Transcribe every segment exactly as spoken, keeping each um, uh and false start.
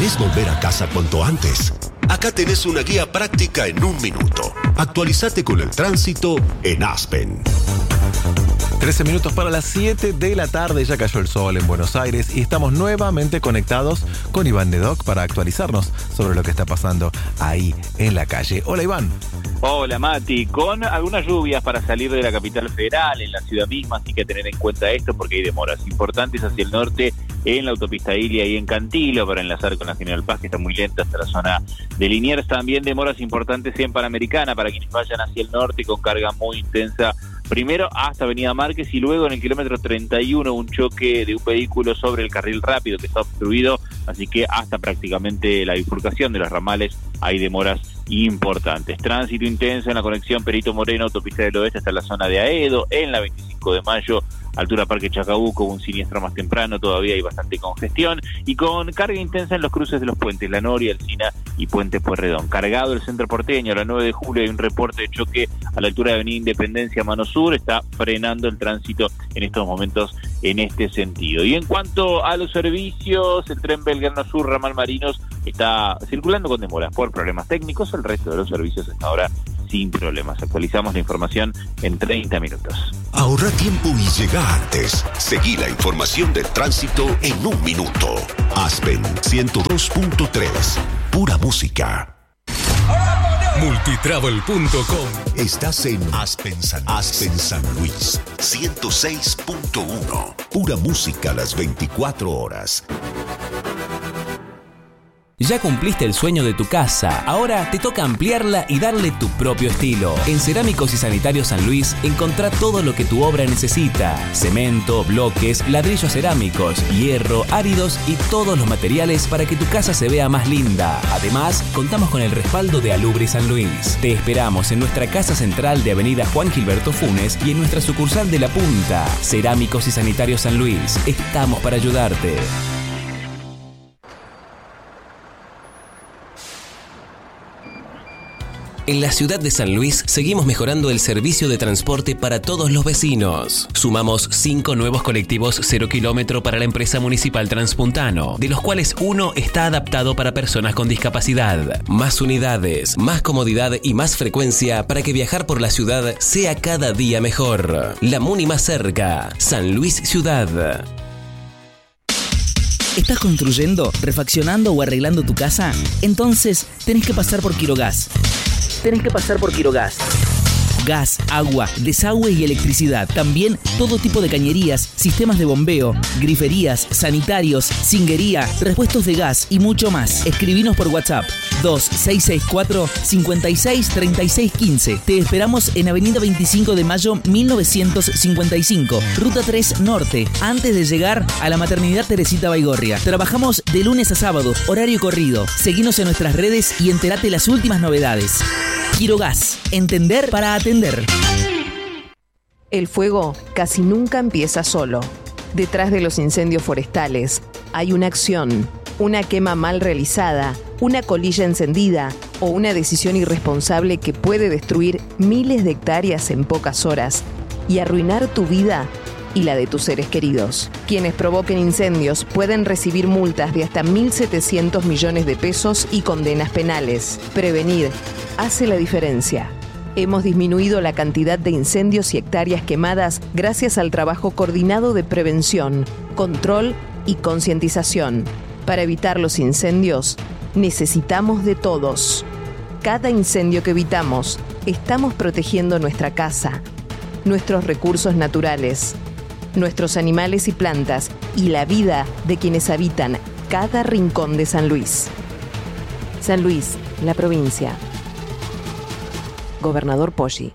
¿Querés volver a casa cuanto antes? Acá tenés una guía práctica en un minuto. Actualizate con el tránsito en Aspen. trece minutos para las siete de la tarde, ya cayó el sol en Buenos Aires y estamos nuevamente conectados con Iván Nedoc para actualizarnos sobre lo que está pasando ahí en la calle. Hola, Iván. Hola, Mati. Con algunas lluvias para salir de la capital federal, en la ciudad misma, así que tener en cuenta esto porque hay demoras importantes hacia el norte en la autopista Ilia y en Cantilo para enlazar con la General Paz, que está muy lenta hasta la zona de Liniers. También demoras importantes en Panamericana para quienes vayan hacia el norte con carga muy intensa. Primero hasta Avenida Márquez y luego en el kilómetro treinta y uno un choque de un vehículo sobre el carril rápido que está obstruido, así que hasta prácticamente la bifurcación de los ramales hay demoras importantes. Tránsito intenso en la conexión Perito Moreno, autopista del oeste hasta la zona de Aedo, en la veinticinco de mayo, altura Parque Chacabuco, un siniestro más temprano, todavía hay bastante congestión y con carga intensa en los cruces de los puentes La Noria, Alsina y Puente Pueyrredón. Cargado el centro porteño, a la nueve de julio hay un reporte de choque a la altura de Avenida Independencia, mano sur, está frenando el tránsito en estos momentos en este sentido. Y en cuanto a los servicios, el tren Belgrano Sur, ramal Marinos, está circulando con demoras por problemas técnicos, el resto de los servicios hasta ahora sin problemas. Actualizamos la información en treinta minutos. Ahorra tiempo y llega antes. Seguí la información del tránsito en un minuto. Aspen ciento dos punto tres. Pura música. Multitravel punto com. Estás en Aspen San, Aspen San Luis ciento seis punto uno. Pura música las veinticuatro horas. Ya cumpliste el sueño de tu casa, ahora te toca ampliarla y darle tu propio estilo. En Cerámicos y Sanitarios San Luis, encontrá todo lo que tu obra necesita: cemento, bloques, ladrillos cerámicos, hierro, áridos y todos los materiales para que tu casa se vea más linda. Además, contamos con el respaldo de Alubre San Luis. Te esperamos en nuestra casa central de Avenida Juan Gilberto Funes y en nuestra sucursal de La Punta. Cerámicos y Sanitarios San Luis, estamos para ayudarte. En la ciudad de San Luis seguimos mejorando el servicio de transporte para todos los vecinos. Sumamos cinco nuevos colectivos cero kilómetro para la empresa municipal Transpuntano, de los cuales uno está adaptado para personas con discapacidad. Más unidades, más comodidad y más frecuencia para que viajar por la ciudad sea cada día mejor. La Muni más cerca, San Luis Ciudad. ¿Estás construyendo, refaccionando o arreglando tu casa? Entonces tenés que pasar por Quirogas. Tenés que pasar por Quirogas. Gas, agua, desagüe y electricidad. También todo tipo de cañerías, sistemas de bombeo, griferías, sanitarios, cinguería, repuestos de gas y mucho más. Escribinos por WhatsApp dos seis seis cuatro, cinco seis, tres seis uno cinco. Te esperamos en Avenida veinticinco de mayo mil novecientos cincuenta y cinco, Ruta tres Norte, antes de llegar a la Maternidad Teresita Baigorria. Trabajamos de lunes a sábado, horario corrido. Seguinos en nuestras redes y entérate las últimas novedades. Quirogas, entender para atender. El fuego casi nunca empieza solo. Detrás de los incendios forestales hay una acción, una quema mal realizada, una colilla encendida o una decisión irresponsable que puede destruir miles de hectáreas en pocas horas y arruinar tu vida y la de tus seres queridos. Quienes provoquen incendios pueden recibir multas de hasta mil setecientos millones de pesos y condenas penales. Prevenir hace la diferencia. Hemos disminuido la cantidad de incendios y hectáreas quemadas gracias al trabajo coordinado de prevención, control y concientización. Para evitar los incendios, necesitamos de todos. Cada incendio que evitamos, estamos protegiendo nuestra casa, nuestros recursos naturales, nuestros animales y plantas y la vida de quienes habitan cada rincón de San Luis. San Luis, la provincia. Gobernador Poggi.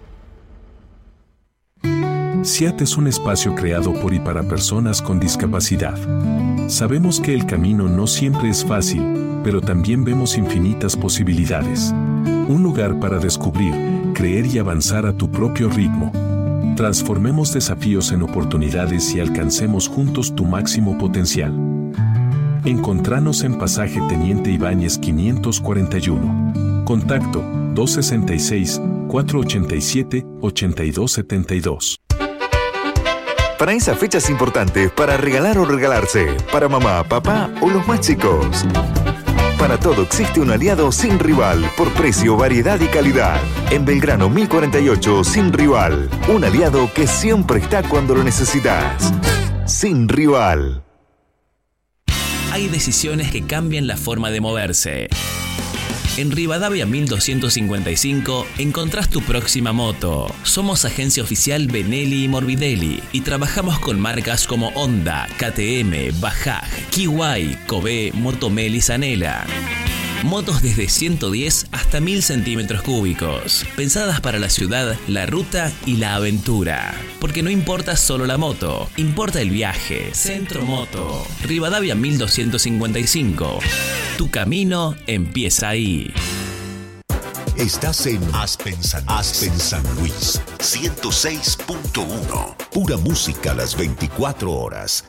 C I A T es un espacio creado por y para personas con discapacidad. Sabemos que el camino no siempre es fácil, pero también vemos infinitas posibilidades. Un lugar para descubrir, creer y avanzar a tu propio ritmo. Transformemos desafíos en oportunidades y alcancemos juntos tu máximo potencial. Encontranos en Pasaje Teniente Ibáñez quinientos cuarenta y uno. Contacto dos sesenta y seis, cuatrocientos ochenta y siete, ochenta y dos setenta y dos. Para esas fechas importantes, para regalar o regalarse, para mamá, papá o los más chicos. Para todo existe un aliado Sin Rival, por precio, variedad y calidad. En Belgrano mil cuarenta y ocho, Sin Rival. Un aliado que siempre está cuando lo necesitas. Sin Rival. Hay decisiones que cambian la forma de moverse. En Rivadavia mil doscientos cincuenta y cinco encontrás tu próxima moto. Somos agencia oficial Benelli y Morbidelli y trabajamos con marcas como Honda, K T M, Bajaj, Kiwai, Kobe, Motomel y Zanela. Motos desde ciento diez hasta mil centímetros cúbicos, pensadas para la ciudad, la ruta y la aventura. Porque no importa solo la moto, importa el viaje. Centro Moto, Rivadavia mil doscientos cincuenta y cinco. Tu camino empieza ahí. Estás en Aspen San, Aspen San Luis, ciento seis punto uno. Pura música las veinticuatro horas.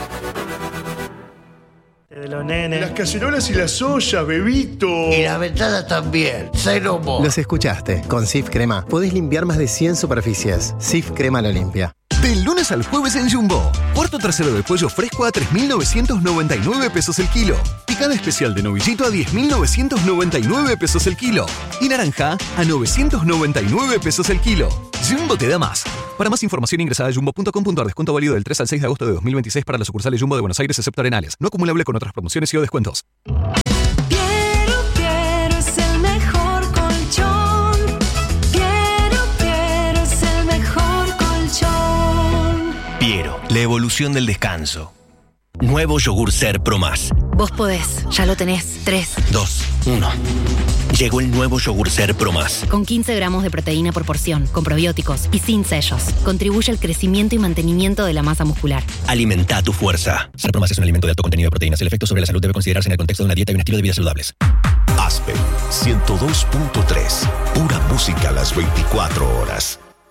De los nenes. Las cacerolas y las ollas, bebito. Y la ventana también. Cero mo. Los escuchaste. Con Cif Crema podés limpiar más de cien superficies. Cif Crema lo limpia. Del lunes al jueves en Jumbo. Puerto trasero de pollo fresco a tres mil novecientos noventa y nueve pesos el kilo. Picada especial de novillito a diez mil novecientos noventa y nueve pesos el kilo. Y naranja a novecientos noventa y nueve pesos el kilo. Jumbo te da más. Para más información ingresa a jumbo punto com punto ar. Descuento válido del tres al seis de agosto de dos mil veintiséis para las sucursales Jumbo de Buenos Aires excepto Arenales. No acumulable con otras promociones y o descuentos. Piero, Piero es el mejor colchón. Piero, Piero es el mejor colchón. Piero, la evolución del descanso. Nuevo yogur Ser Pro Más. Vos podés, ya lo tenés. tres, dos, uno. Llegó el nuevo yogur Ser Pro Más. Con quince gramos de proteína por porción, con probióticos y sin sellos. Contribuye al crecimiento y mantenimiento de la masa muscular. Alimenta tu fuerza. Ser Pro Más es un alimento de alto contenido de proteínas. El efecto sobre la salud debe considerarse en el contexto de una dieta y un estilo de vida saludables. Aspen ciento dos punto tres. Pura música las veinticuatro horas.